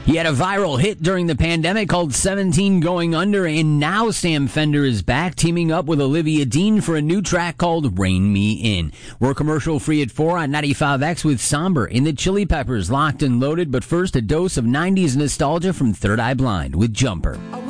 He had a viral hit during the pandemic called 17 Going Under, and now Sam Fender is back teaming up with Olivia Dean for a new track called Rein Me In. We're commercial free at 4 on 95X with Somber in the Chili Peppers, Locked and Loaded. But first, a dose of 90s nostalgia from Third Eye Blind with Jumper.